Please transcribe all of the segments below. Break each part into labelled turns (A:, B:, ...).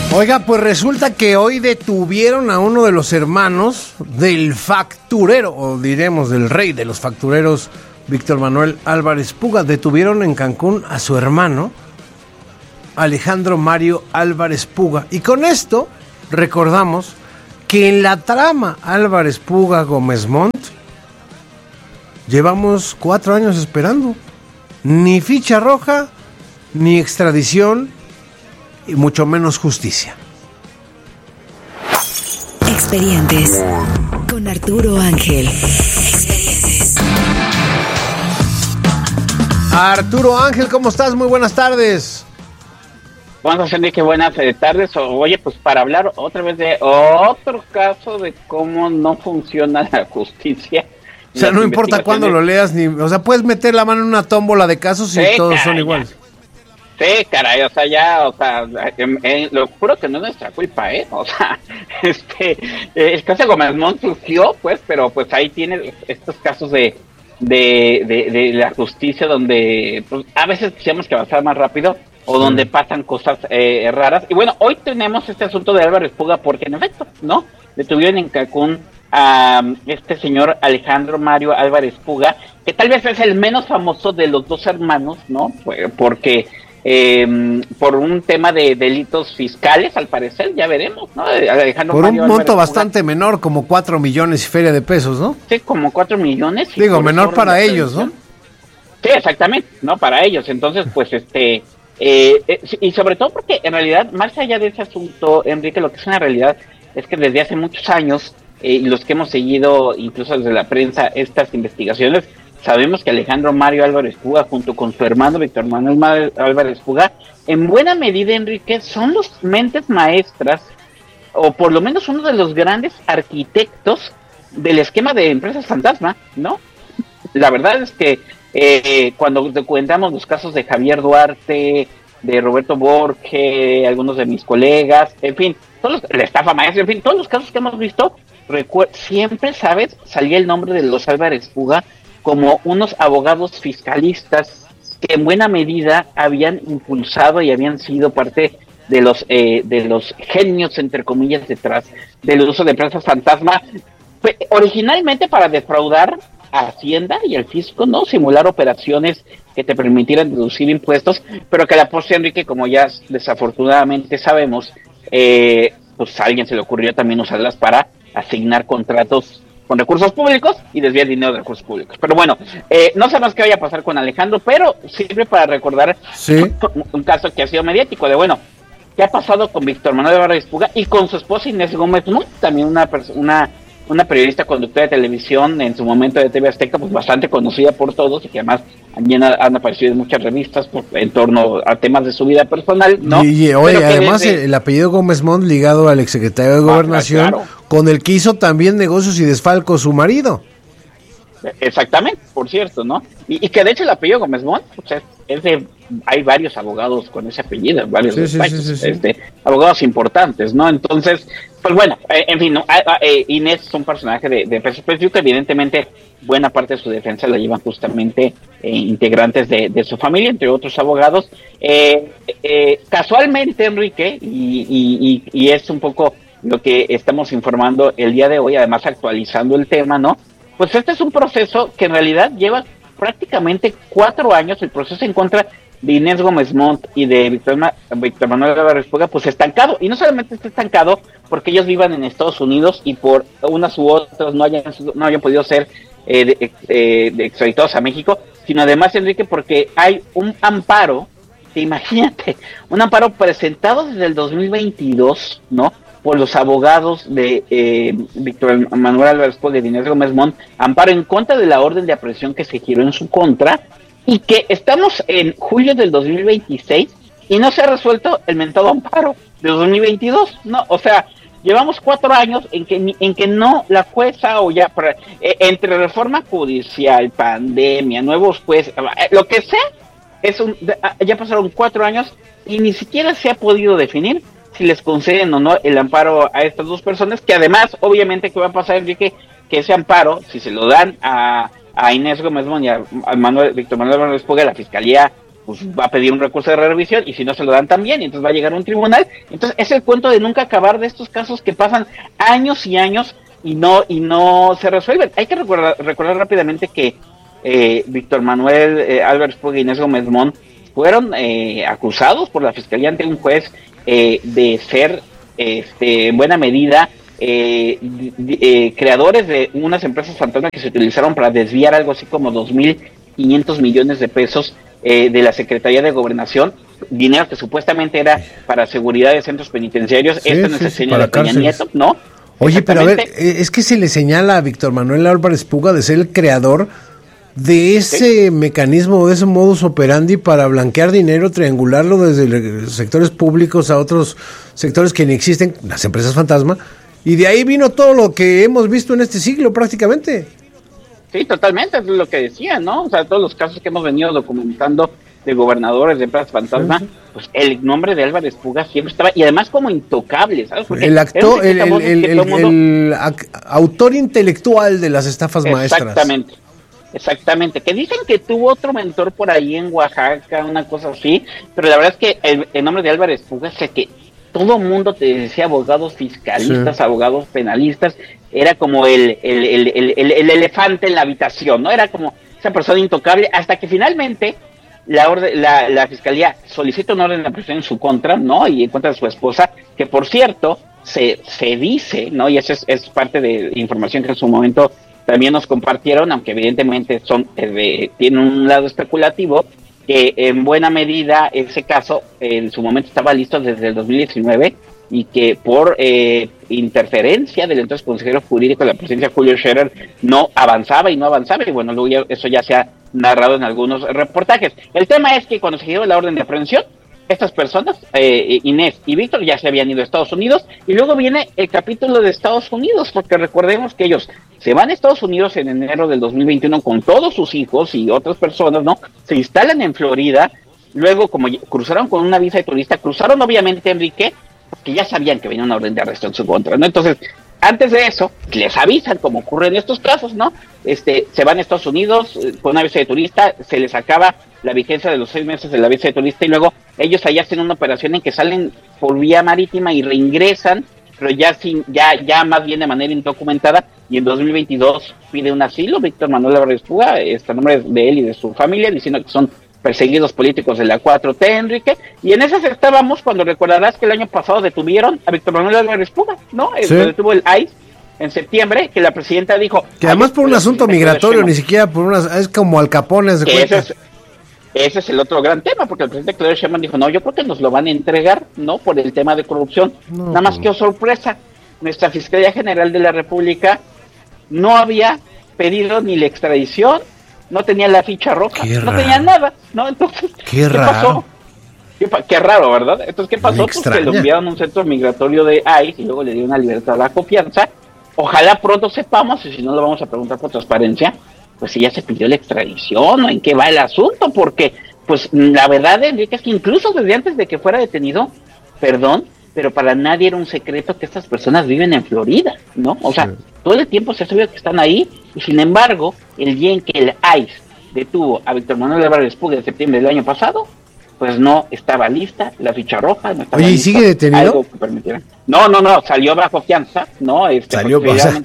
A: Oiga, pues resulta que hoy detuvieron a uno de los hermanos del facturero, o diremos del rey de los factureros, Víctor Manuel Álvarez Puga. Detuvieron en Cancún a su hermano, Alejandro Mario Álvarez Puga. Y con esto recordamos que en la trama Álvarez Puga Gómez Montt llevamos 4 años esperando. Ni ficha roja, ni extradición, y mucho menos justicia.
B: Expedientes con Arturo Ángel. Expedientes.
A: Arturo Ángel, ¿cómo estás? Muy buenas tardes.
C: Buenas, Enrique, buenas tardes. Oye, pues para hablar otra vez de otro caso de cómo no funciona la justicia.
A: O sea, no importa cuándo lo leas, o sea, puedes meter la mano en una tómbola de casos y todos son iguales.
C: Sí, caray, o sea, lo juro que no es nuestra culpa, o sea, el caso de Gómez Montt surgió, pues, pero pues ahí tiene estos casos de la justicia donde pues, a veces quisiéramos que avanzara más rápido o donde pasan cosas raras. Y bueno, hoy tenemos este asunto de Álvarez Puga porque en efecto, ¿no? Detuvieron en Cancún a este señor Alejandro Mario Álvarez Puga, que tal vez es el menos famoso de los dos hermanos, ¿no? Porque por un tema de delitos fiscales, al parecer, ya veremos, ¿no? Alejandro
A: por
C: Mario
A: un monto
C: Álvarez
A: bastante Puga, menor, como 4 millones y feria de pesos, ¿no?
C: Sí, como 4 millones.
A: Digo, menor para ellos, ¿no?
C: Sí, exactamente, ¿no? Para ellos. Entonces, pues, y sobre todo porque, en realidad, más allá de ese asunto, Enrique, lo que es una realidad es que desde hace muchos años, los que hemos seguido, incluso desde la prensa, estas investigaciones, sabemos que Alejandro Mario Álvarez Puga, junto con su hermano Víctor Manuel Álvarez Puga, en buena medida, Enrique, son los mentes maestras, o por lo menos uno de los grandes arquitectos del esquema de empresas fantasma, ¿no? La verdad es que cuando documentamos los casos de Javier Duarte, de Roberto Borge, algunos de mis colegas, en fin, la estafa maestra, en fin, todos los casos que hemos visto, siempre, ¿sabes? Salía el nombre de los Álvarez Puga como unos abogados fiscalistas que en buena medida habían impulsado y habían sido parte de los genios, entre comillas, detrás del uso de empresas fantasma, originalmente para defraudar a Hacienda y al fisco, ¿no? Simular operaciones que te permitieran deducir impuestos, pero que a la postre, Enrique, como ya desafortunadamente sabemos, pues a alguien se le ocurrió también usarlas para asignar contratos con recursos públicos y desviar dinero de recursos públicos. Pero bueno, no sabemos qué vaya a pasar con Alejandro, pero sirve para recordar un caso que ha sido mediático de, bueno, ¿qué ha pasado con Víctor Manuel Álvarez Puga y con su esposa Inés Gómez Montt? También una periodista conductora de televisión en su momento de TV Azteca, pues bastante conocida por todos y que además también han aparecido en muchas revistas en torno a temas de su vida personal, ¿no?
A: Y oye, además el apellido Gómez Montt ligado al exsecretario de Gobernación, claro, con el que hizo también negocios y desfalcos su marido.
C: Exactamente, por cierto, ¿no? Y que de hecho el apellido Gómez Montt, pues hay varios abogados con ese apellido, varios abogados importantes, ¿no? Entonces, pues bueno, en fin, ¿no? Inés es un personaje de peso específico, evidentemente buena parte de su defensa la llevan justamente integrantes de su familia, entre otros abogados. Casualmente, Enrique, y es un poco lo que estamos informando el día de hoy, además actualizando el tema, ¿no? Pues este es un proceso que en realidad lleva prácticamente 4 años, el proceso en contra de Inés Gómez Montt y de Víctor Manuel Álvarez Puga, pues estancado. Y no solamente está estancado porque ellos vivan en Estados Unidos y por unas u otras no hayan podido ser extraditados a México, sino además, Enrique, porque hay un amparo, que imagínate, un amparo presentado desde el 2022, ¿no? Por los abogados de Víctor Manuel Álvarez Puga y de Inés Gómez Montt, amparo en contra de la orden de aprehensión que se giró en su contra, y que estamos en julio del 2026 y no se ha resuelto el mentado amparo de 2022, ¿no? O sea, llevamos 4 años en que no la jueza o ya entre reforma judicial, pandemia, nuevos jueces, lo que sea, ya pasaron 4 años y ni siquiera se ha podido definir si les conceden o no el amparo a estas dos personas, que además, obviamente, ¿qué va a pasar, Enrique? Que ese amparo, si se lo dan a Inés Gómez Montt y a Víctor Manuel Álvarez Puga, la Fiscalía pues va a pedir un recurso de revisión, y si no se lo dan también, y entonces va a llegar a un tribunal. Entonces es el cuento de nunca acabar de estos casos que pasan años y años y no se resuelven. Hay que recordar rápidamente que Víctor Manuel Álvarez Puga y Inés Gómez Mont fueron acusados por la Fiscalía ante un juez de ser en buena medida creadores de unas empresas fantasma que se utilizaron para desviar algo así como 2.500 millones de pesos de la Secretaría de Gobernación, dinero que supuestamente era para seguridad de centros penitenciarios.
A: Sí,
C: Esto no se señala a Peña Nieto, ¿no?
A: Oye, pero a ver, es que se le señala a Víctor Manuel Álvarez Puga de ser el creador de ese mecanismo, de ese modus operandi para blanquear dinero, triangularlo desde sectores públicos a otros sectores que ni existen, las empresas fantasma, y de ahí vino todo lo que hemos visto en este siglo prácticamente.
C: Sí, totalmente, es lo que decía, ¿no? O sea, todos los casos que hemos venido documentando de gobernadores de empresas fantasma, pues el nombre de Álvarez Puga siempre estaba, y además como intocable, ¿sabes? Porque
A: el autor intelectual de las estafas maestras.
C: Exactamente, que dicen que tuvo otro mentor por ahí en Oaxaca, una cosa así, pero la verdad es que el nombre de Álvarez Puga, sé que todo mundo te decía abogados fiscalistas, sí, abogados penalistas, era como el elefante en la habitación, ¿no? Era como esa persona intocable, hasta que finalmente la Fiscalía solicita un orden de aprehensión en su contra, ¿no? Y en contra de su esposa, que por cierto, se dice, ¿no? Y eso es parte de información que en su momento también nos compartieron, aunque evidentemente tienen un lado especulativo, que en buena medida ese caso en su momento estaba listo desde el 2019 y que por interferencia del entonces consejero jurídico de la presidencia, Julio Scherer, no avanzaba, y bueno, luego eso ya se ha narrado en algunos reportajes. El tema es que cuando se dio la orden de aprehensión, estas personas, Inés y Víctor, ya se habían ido a Estados Unidos, y luego viene el capítulo de Estados Unidos, porque recordemos que ellos se van a Estados Unidos en enero del 2021 con todos sus hijos y otras personas, ¿no? Se instalan en Florida, luego como cruzaron con una visa de turista, cruzaron obviamente, Enrique, porque ya sabían que venía una orden de arresto en su contra, ¿no? Entonces, antes de eso, les avisan, como ocurre en estos casos, ¿no? Se van a Estados Unidos con una visa de turista, se les acaba la vigencia de los 6 meses de la visa de turista, y luego ellos allá hacen una operación en que salen por vía marítima y reingresan, pero ya más bien de manera indocumentada, y en 2022 pide un asilo Víctor Manuel Álvarez Puga, a nombre de él y de su familia, diciendo que son perseguidos políticos de la 4T, Enrique, y en esas estábamos cuando recordarás que el año pasado detuvieron a Víctor Manuel Álvarez Puga, ¿no? Sí. Lo detuvo el ICE en septiembre, que la presidenta dijo...
A: Que además por un asunto migratorio, ni siquiera por es como Al Capone, de cuenta.
C: Ese es el otro gran tema, porque el presidente Claudio Sheinbaum dijo, no, yo creo que nos lo van a entregar, ¿no? Por el tema de corrupción. No, nada más que, oh sorpresa, nuestra Fiscalía General de la República no había pedido ni la extradición, no tenía la ficha roja, no tenía nada, ¿no? Entonces, ¿qué pasó? Qué raro, ¿verdad? Entonces, ¿qué pasó? Pues que lo enviaron a un centro migratorio de ICE y luego le dieron una libertad a la confianza. Ojalá pronto sepamos, y si no lo vamos a preguntar por transparencia, pues si ya se pidió la extradición o en qué va el asunto, porque pues la verdad, Enrique, es que incluso desde antes de que fuera detenido, pero para nadie era un secreto que estas personas viven en Florida, ¿no? O sea, todo el tiempo se ha sabido que están ahí, y sin embargo, el día en que el ICE detuvo a Víctor Manuel Álvarez Puga en septiembre del año pasado, pues no estaba lista la ficha roja, no estaba.
A: Oye, ¿y sigue detenido?
C: Algo que permitiera. No, salió bajo fianza, ¿no?
A: Salió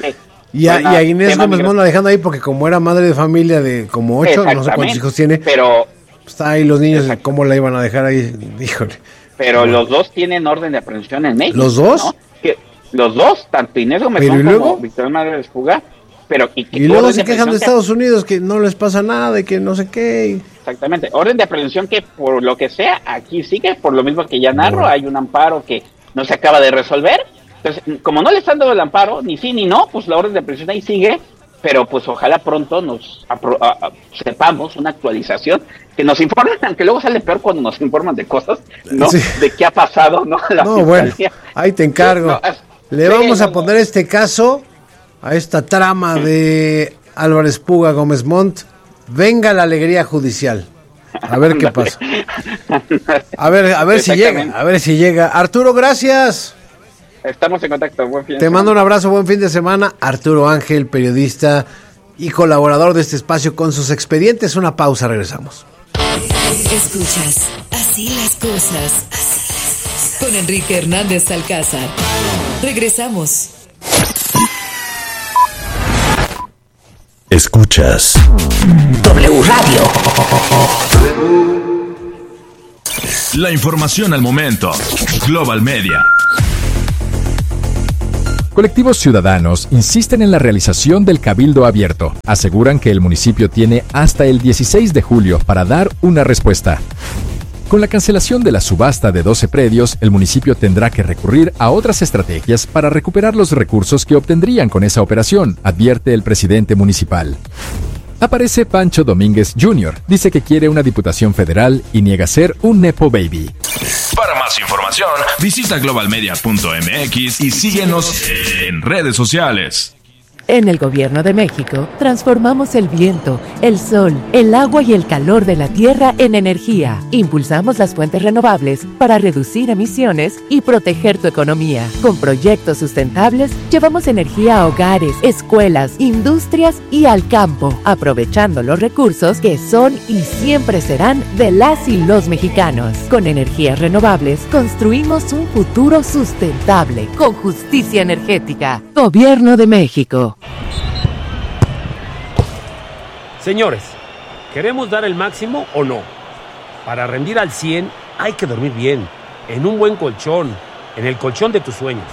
A: y a Inés Gómez Mont la dejando ahí porque como era madre de familia de como 8, no sé cuántos hijos tiene,
C: pero
A: está ahí los niños, ¿cómo la iban a dejar ahí? Híjole.
C: Pero los dos tienen orden de aprehensión en México.
A: ¿Los dos?
C: ¿No? Los dos, tanto Inés Gómez Mont como Víctor Manuel Álvarez Puga, pero y
A: luego se quejan de Estados Unidos que no les pasa nada, de que no sé qué.
C: Exactamente, orden de aprehensión que por lo que sea aquí sigue, por lo mismo que ya narro, hay un amparo que no se acaba de resolver. Entonces, como no le están dando el amparo, ni sí ni no, pues la orden de aprehensión ahí sigue, pero pues ojalá pronto nos sepamos una actualización, que nos informen, aunque luego sale peor cuando nos informan de cosas, ¿no? Sí. De qué ha pasado, ¿no?
A: Bueno, ahí te encargo. Le vamos a poner este caso a esta trama de Álvarez Puga Gómez Mont. Venga la alegría judicial. A ver qué pasa. A ver si llega. Arturo, gracias.
C: Estamos en contacto, buen fin de semana.
A: Te mando un abrazo, buen fin de semana. Arturo Ángel, periodista y colaborador de este espacio con sus expedientes. Una pausa, regresamos.
B: Escuchas Así las cosas. Con Enrique Hernández Alcázar. Regresamos.
D: Escuchas
B: W Radio.
D: la información al momento. Global Media.
E: Colectivos ciudadanos insisten en la realización del cabildo abierto. Aseguran que el municipio tiene hasta el 16 de julio para dar una respuesta. Con la cancelación de la subasta de 12 predios, el municipio tendrá que recurrir a otras estrategias para recuperar los recursos que obtendrían con esa operación, advierte el presidente municipal. Aparece Pancho Domínguez Jr., dice que quiere una diputación federal y niega ser un nepo baby.
D: Para más información, visita globalmedia.mx y síguenos en redes sociales.
F: En el Gobierno de México, transformamos el viento, el sol, el agua y el calor de la tierra en energía. Impulsamos las fuentes renovables para reducir emisiones y proteger tu economía. Con proyectos sustentables, llevamos energía a hogares, escuelas, industrias y al campo, aprovechando los recursos que son y siempre serán de las y los mexicanos. Con energías renovables, construimos un futuro sustentable, con justicia energética. Gobierno de México.
G: Señores, ¿queremos dar el máximo o no? Para rendir al 100 hay que dormir bien, en un buen colchón, en el colchón de tus sueños.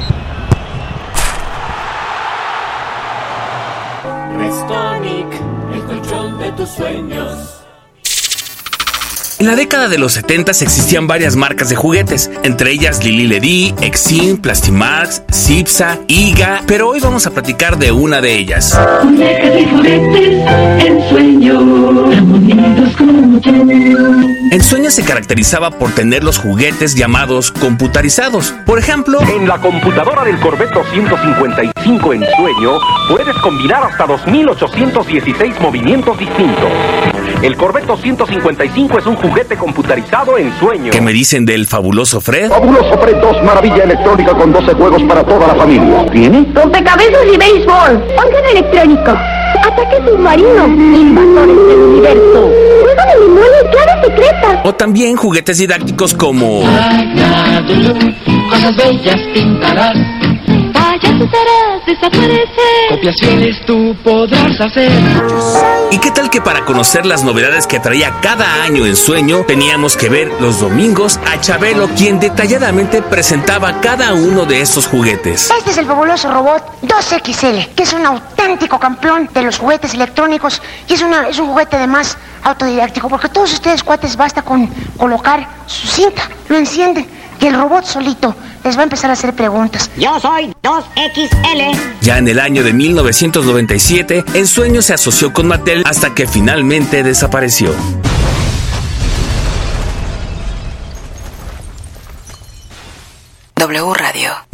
H: Restonic, el colchón de tus sueños.
I: En la década de los 70 existían varias marcas de juguetes, entre ellas Lili Ledy, Exim, Plastimax, Cipsa, Iga, pero hoy vamos a platicar de una de ellas.
H: Muñecas y juguetes, Ensueño, tan bonitos como tú.
I: Ensueño se caracterizaba por tener los juguetes llamados computarizados. Por ejemplo,
J: en la computadora del Corvette 255 Ensueño puedes combinar hasta 2.816 movimientos distintos. El Corvette 255 es un juguete computarizado Ensueño.
I: ¿Qué me dicen del fabuloso Fred?
J: Fabuloso Fred 2, maravilla electrónica con 12 juegos para toda la familia. ¿Tiene?
K: Rompecabezas y béisbol. Órgano electrónico. Ataque submarino. Invasores del universo. Juego de memoria y clave secreta.
I: O también juguetes didácticos como...
H: Cosas bellas pintarás.
K: Payasos harás desaparecer.
H: Copiaciones tú podrás hacer.
I: ¿Y qué tal que para conocer las novedades que traía cada año Ensueño, teníamos que ver los domingos a Chabelo, quien detalladamente presentaba cada uno de estos juguetes?
K: Este es el fabuloso robot 2XL, que es un auténtico campeón de los juguetes electrónicos y es un juguete además autodidáctico, porque todos ustedes, cuates, basta con colocar su cinta, lo encienden y el robot solito les va a empezar a hacer preguntas.
L: Yo soy 2XL.
I: Ya en el año de 1997, Ensueño se asoció con Mattel hasta que finalmente desapareció.
B: W Radio.